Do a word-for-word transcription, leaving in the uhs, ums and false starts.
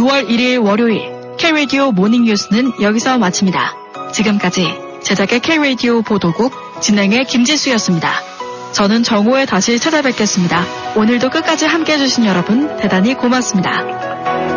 유월 일일 월요일 K-라디오 모닝뉴스는 여기서 마칩니다. 지금까지 제작의 K-라디오 보도국 진행의 김지수였습니다. 저는 정오에 다시 찾아뵙겠습니다. 오늘도 끝까지 함께해 주신 여러분 대단히 고맙습니다.